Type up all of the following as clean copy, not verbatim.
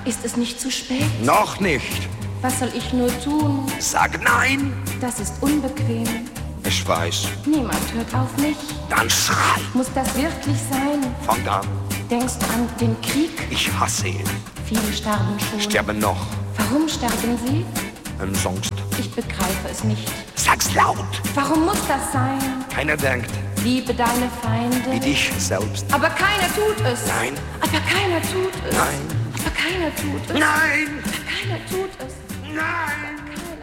Ist es nicht zu spät? Noch nicht. Was soll ich nur tun? Sag nein. Das ist unbequem. Ich weiß. Niemand hört auf mich. Dann schrei. Muss das wirklich sein? Fang an. Denkst du an den Krieg? Ich hasse ihn. Viele starben schon. Sterben noch. Warum sterben sie? Sonst. Ich begreife es nicht. Sag's laut. Warum muss das sein? Keiner denkt. Liebe deine Feinde. Wie dich selbst. Aber keiner tut es. Nein. Aber keiner tut es. Nein. Aber keiner tut es. Nein. Aber keiner tut es. Nein.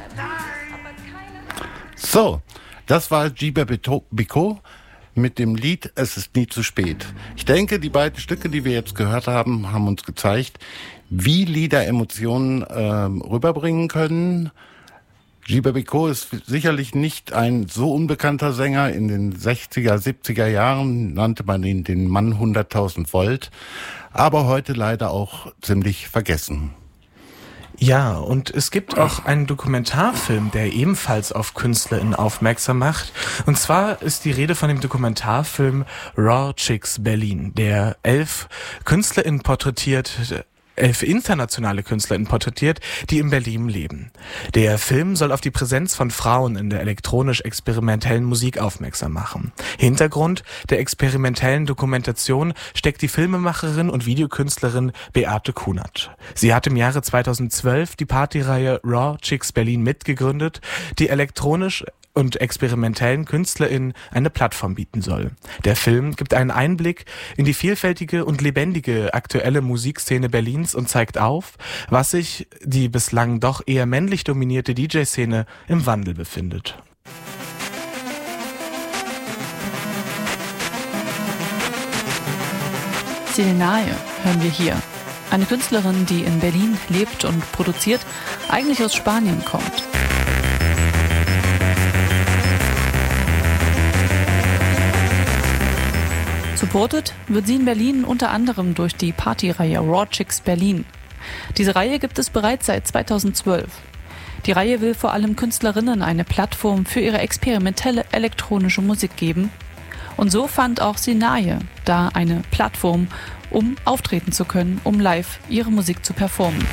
So, das war Giba Biko mit dem Lied Es ist nie zu spät. Ich denke, die beiden Stücke, die wir jetzt gehört haben, haben uns gezeigt, wie Lieder Emotionen rüberbringen können. Giba Biko ist sicherlich nicht ein so unbekannter Sänger. In den 60er, 70er Jahren nannte man ihn den Mann 100.000 Volt, aber heute leider auch ziemlich vergessen. Ja, und es gibt auch einen Dokumentarfilm, der ebenfalls auf KünstlerInnen aufmerksam macht. Und zwar ist die Rede von dem Dokumentarfilm Raw Chicks Berlin, der 11 KünstlerInnen porträtiert, 11 internationale KünstlerInnen porträtiert, die in Berlin leben. Der Film soll auf die Präsenz von Frauen in der elektronisch-experimentellen Musik aufmerksam machen. Hintergrund der experimentellen Dokumentation steckt die Filmemacherin und Videokünstlerin Beate Kunert. Sie hat im Jahre 2012 die Partyreihe Raw Chicks Berlin mitgegründet, die elektronisch und experimentellen KünstlerInnen eine Plattform bieten soll. Der Film gibt einen Einblick in die vielfältige und lebendige aktuelle Musikszene Berlins und zeigt auf, was sich die bislang doch eher männlich dominierte DJ-Szene im Wandel befindet. Silenae hören wir hier. Eine Künstlerin, die in Berlin lebt und produziert, eigentlich aus Spanien kommt. Supported wird sie in Berlin unter anderem durch die Partyreihe Raw Chicks Berlin. Diese Reihe gibt es bereits seit 2012. Die Reihe will vor allem Künstlerinnen eine Plattform für ihre experimentelle elektronische Musik geben. Und so fand auch Silenae da eine Plattform, um auftreten zu können, um live ihre Musik zu performen.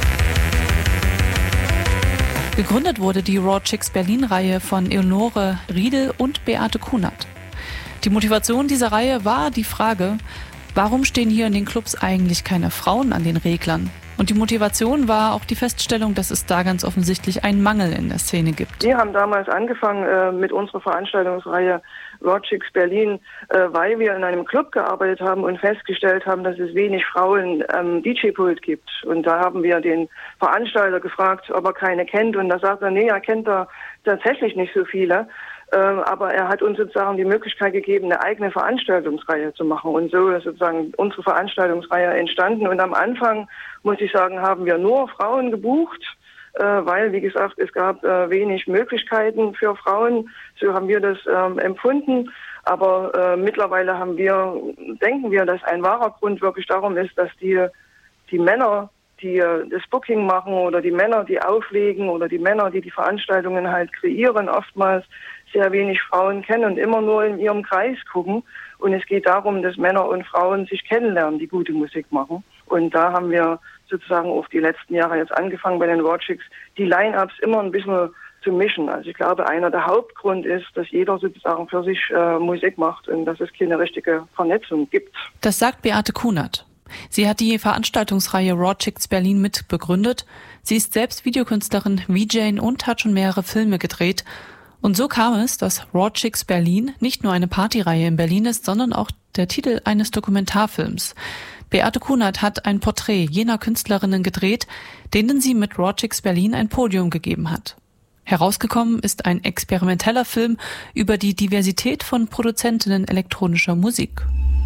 Gegründet wurde die Raw Chicks Berlin-Reihe von Eleonore Riedel und Beate Kunert. Die Motivation dieser Reihe war die Frage, warum stehen hier in den Clubs eigentlich keine Frauen an den Reglern? Und die Motivation war auch die Feststellung, dass es da ganz offensichtlich einen Mangel in der Szene gibt. Wir haben damals angefangen mit unserer Veranstaltungsreihe Raw Chicks Berlin, weil wir in einem Club gearbeitet haben und festgestellt haben, dass es wenig Frauen am DJ-Pult gibt. Und da haben wir den Veranstalter gefragt, ob er keine kennt. Und da sagt er, nee, er kennt da tatsächlich nicht so viele. Aber er hat uns sozusagen die Möglichkeit gegeben, eine eigene Veranstaltungsreihe zu machen. Und so ist sozusagen unsere Veranstaltungsreihe entstanden. Und am Anfang, muss ich sagen, haben wir nur Frauen gebucht, weil, wie gesagt, es gab wenig Möglichkeiten für Frauen. So haben wir das empfunden. Aber mittlerweile denken wir, dass ein wahrer Grund wirklich darum ist, dass die Männer, die das Booking machen oder die Männer, die auflegen oder die Männer, die die Veranstaltungen halt kreieren, oftmals sehr wenig Frauen kennen und immer nur in ihrem Kreis gucken. Und es geht darum, dass Männer und Frauen sich kennenlernen, die gute Musik machen. Und da haben wir sozusagen auf die letzten Jahre jetzt angefangen bei den Raw Chicks, die Line-Ups immer ein bisschen zu mischen. Also ich glaube, einer der Hauptgrund ist, dass jeder sozusagen für sich Musik macht und dass es keine richtige Vernetzung gibt. Das sagt Beate Kunert. Sie hat die Veranstaltungsreihe Raw Chicks Berlin mitbegründet. Sie ist selbst Videokünstlerin, VJ und hat schon mehrere Filme gedreht. Und so kam es, dass Raw Chicks Berlin nicht nur eine Partyreihe in Berlin ist, sondern auch der Titel eines Dokumentarfilms. Beate Kunert hat ein Porträt jener Künstlerinnen gedreht, denen sie mit Raw Chicks Berlin ein Podium gegeben hat. Herausgekommen ist ein experimenteller Film über die Diversität von Produzentinnen elektronischer Musik.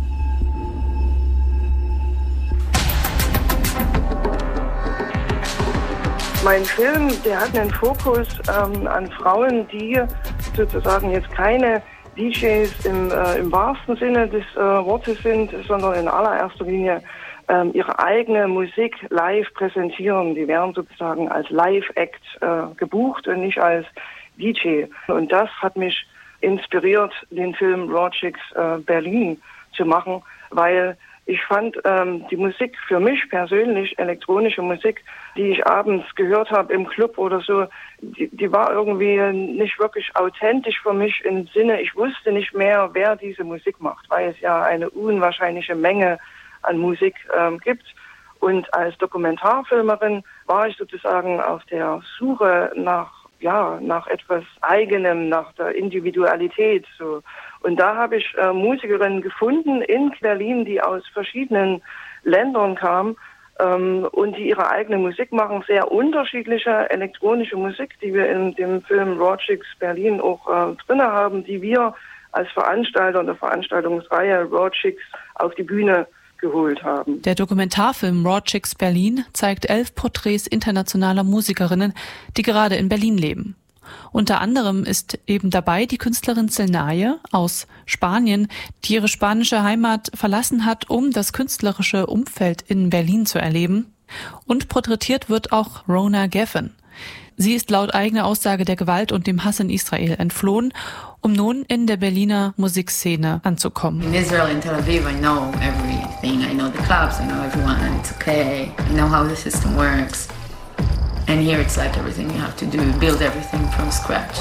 Mein Film, der hat einen Fokus an Frauen, die sozusagen jetzt keine DJs im wahrsten Sinne des Wortes sind, sondern in allererster Linie ihre eigene Musik live präsentieren. Die werden sozusagen als Live-Act gebucht und nicht als DJ. Und das hat mich inspiriert, den Film Raw Chicks Berlin zu machen, weil Ich fand die Musik für mich persönlich, elektronische Musik, die ich abends gehört habe im Club oder so, die war irgendwie nicht wirklich authentisch für mich im Sinne, ich wusste nicht mehr, wer diese Musik macht, weil es ja eine unwahrscheinliche Menge an Musik gibt. Und als Dokumentarfilmerin war ich sozusagen auf der Suche nach etwas Eigenem, nach der Individualität. So. Und da habe ich Musikerinnen gefunden in Berlin, die aus verschiedenen Ländern kamen und die ihre eigene Musik machen, sehr unterschiedliche elektronische Musik, die wir in dem Film Raw Chicks Berlin auch drin haben, die wir als Veranstalter der Veranstaltungsreihe Raw Chicks auf die Bühne geholt haben. Der Dokumentarfilm Raw Chicks Berlin zeigt 11 Porträts internationaler Musikerinnen, die gerade in Berlin leben. Unter anderem ist eben dabei die Künstlerin Selnaye aus Spanien, die ihre spanische Heimat verlassen hat, um das künstlerische Umfeld in Berlin zu erleben. Und porträtiert wird auch Rona Geffen. Sie ist laut eigener Aussage der Gewalt und dem Hass in Israel entflohen, um nun in der Berliner Musikszene anzukommen. In Israel, in Tel Aviv, I know everything. I know the clubs, I know everyone, and it's okay. I know how the system works. And here it's like everything you have to do, build everything from scratch.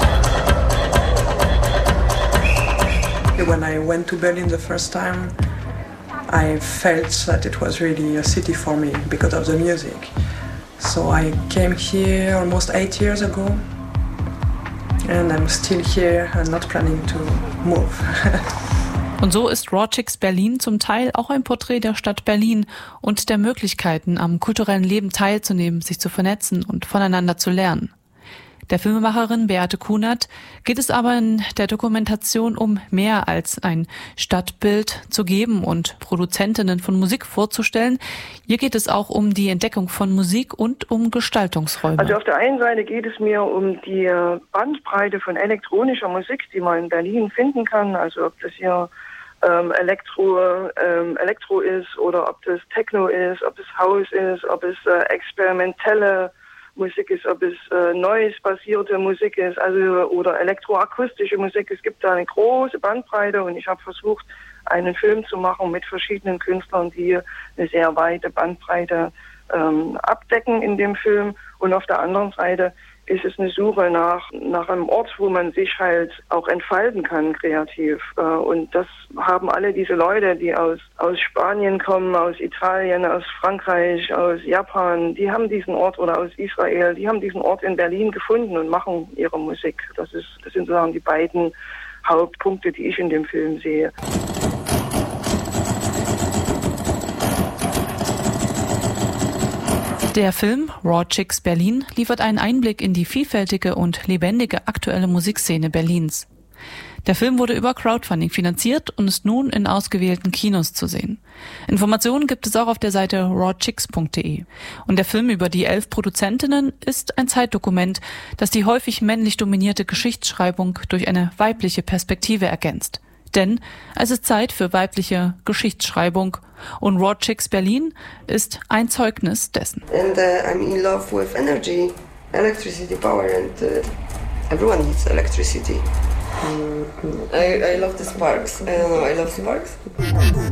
When I went to Berlin the first time, I felt that it was really a city for me because of the music. So I came here almost 8 years ago, and I'm still here and not planning to move. Und so ist Raw Chicks Berlin zum Teil auch ein Porträt der Stadt Berlin und der Möglichkeiten, am kulturellen Leben teilzunehmen, sich zu vernetzen und voneinander zu lernen. Der Filmemacherin Beate Kunert geht es aber in der Dokumentation um mehr als ein Stadtbild zu geben und Produzentinnen von Musik vorzustellen. Hier geht es auch um die Entdeckung von Musik und um Gestaltungsräume. Also auf der einen Seite geht es mir um die Bandbreite von elektronischer Musik, die man in Berlin finden kann. Also ob das hier Elektro ist oder ob das Techno ist, ob es House ist, ob es experimentelle Musik ist, ob es Noise-basierte Musik ist, also oder elektroakustische Musik. Es gibt da eine große Bandbreite und ich habe versucht, einen Film zu machen mit verschiedenen Künstlern, die eine sehr weite Bandbreite abdecken in dem Film. Und auf der anderen Seite ist es eine Suche nach einem Ort, wo man sich halt auch entfalten kann kreativ. Und das haben alle diese Leute, die aus Spanien kommen, aus Italien, aus Frankreich, aus Japan, die haben diesen Ort, oder aus Israel, die haben diesen Ort in Berlin gefunden und machen ihre Musik. Das sind sozusagen die beiden Hauptpunkte, die ich in dem Film sehe. Der Film Raw Chicks Berlin liefert einen Einblick in die vielfältige und lebendige aktuelle Musikszene Berlins. Der Film wurde über Crowdfunding finanziert und ist nun in ausgewählten Kinos zu sehen. Informationen gibt es auch auf der Seite rawchicks.de. Und der Film über die 11 Produzentinnen ist ein Zeitdokument, das die häufig männlich dominierte Geschichtsschreibung durch eine weibliche Perspektive ergänzt. Denn es ist Zeit für weibliche Geschichtsschreibung und Raw Chicks Berlin ist ein Zeugnis dessen. And I'm in love with energy, electricity, power, and everyone needs electricity. I love the sparks. I love sparks.